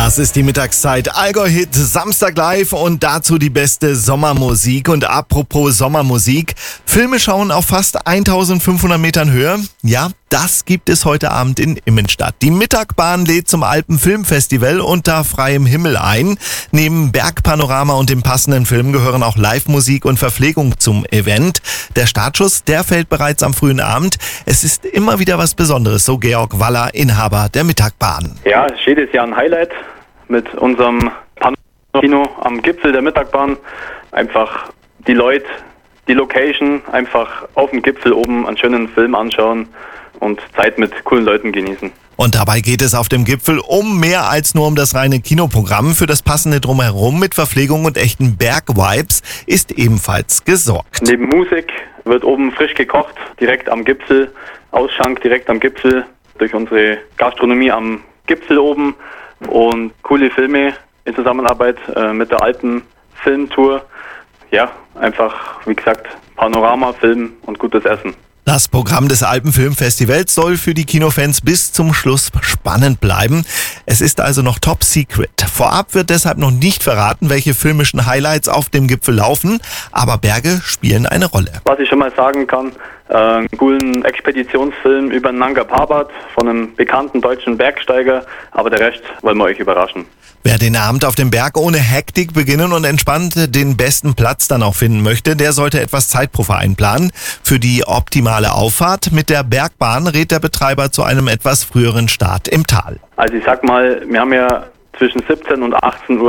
Das ist die Mittagszeit. Allgäu-Hit Samstag live und dazu die beste Sommermusik. Und apropos Sommermusik, Filme schauen auf fast 1500 Metern Höhe. Ja, das gibt es heute Abend in Immenstadt. Die Mittagbahn lädt zum Alpenfilmfestival unter freiem Himmel ein. Neben Bergpanorama und dem passenden Film gehören auch Live-Musik und Verpflegung zum Event. Der Startschuss, der fällt bereits am frühen Abend. Es ist immer wieder was Besonderes, so Georg Waller, Inhaber der Mittagbahn. Ja, es ist jedes Jahr ein Highlight mit unserem Kino am Gipfel der Mittagbahn. Einfach die Leute, die Location, einfach auf dem Gipfel oben einen schönen Film anschauen und Zeit mit coolen Leuten genießen. Und dabei geht es auf dem Gipfel um mehr als nur um das reine Kinoprogramm. Für das passende Drumherum mit Verpflegung und echten Bergvibes ist ebenfalls gesorgt. Neben Musik wird oben frisch gekocht, direkt am Gipfel, Ausschank direkt am Gipfel, durch unsere Gastronomie am Gipfel oben und coole Filme in Zusammenarbeit mit der Alpenfilmtour. Ja, einfach, wie gesagt, Panorama, Film und gutes Essen. Das Programm des Alpenfilmfestivals soll für die Kinofans bis zum Schluss spannend bleiben. Es ist also noch top secret. Vorab wird deshalb noch nicht verraten, welche filmischen Highlights auf dem Gipfel laufen, aber Berge spielen eine Rolle. Was ich schon mal sagen kann, einen coolen Expeditionsfilm über Nanga Parbat von einem bekannten deutschen Bergsteiger, aber der Rest wollen wir euch überraschen. Wer den Abend auf dem Berg ohne Hektik beginnen und entspannt den besten Platz dann auch finden möchte, der sollte etwas Zeitpuffer einplanen. Für die optimale Auffahrt mit der Bergbahn rät der Betreiber zu einem etwas früheren Start im Tal. Also ich sag mal, wir haben ja zwischen 17 und 18:30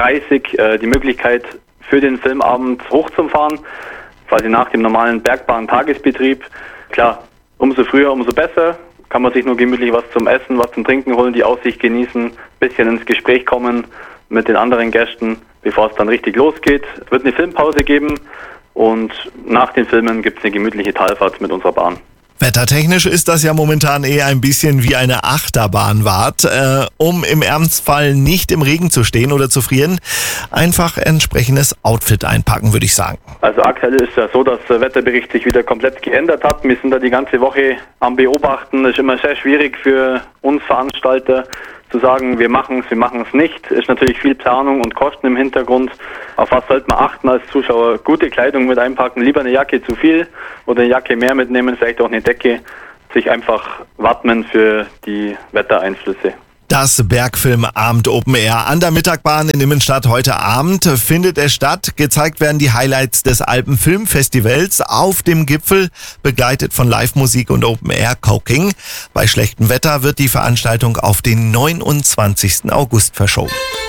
Uhr die Möglichkeit für den Filmabend hochzufahren, quasi nach dem normalen Bergbahn-Tagesbetrieb. Klar, umso früher, umso besser. Kann man sich nur gemütlich was zum Essen, was zum Trinken holen, die Aussicht genießen, bisschen ins Gespräch kommen mit den anderen Gästen, bevor es dann richtig losgeht. Es wird eine Filmpause geben und nach den Filmen gibt es eine gemütliche Talfahrt mit unserer Bahn. Wettertechnisch ist das ja momentan eher ein bisschen wie eine Achterbahnfahrt. Um im Ernstfall nicht im Regen zu stehen oder zu frieren, einfach entsprechendes Outfit einpacken, würde ich sagen. Also aktuell ist ja so, dass der Wetterbericht sich wieder komplett geändert hat. Wir sind da die ganze Woche am Beobachten. Das ist immer sehr schwierig für uns Veranstalter zu sagen, wir machen es nicht. Ist natürlich viel Planung und Kosten im Hintergrund. Auf was sollte man achten als Zuschauer? Gute Kleidung mit einpacken, lieber eine Jacke zu viel oder eine Jacke mehr mitnehmen, vielleicht auch eine Decke. Sich einfach wappnen für die Wettereinflüsse. Das Bergfilmabend Open Air an der Mittagbahn in Immenstadt heute Abend findet es statt. Gezeigt werden die Highlights des Alpenfilmfestivals auf dem Gipfel, begleitet von Live-Musik und Open Air Cooking. Bei schlechtem Wetter wird die Veranstaltung auf den 29. August verschoben.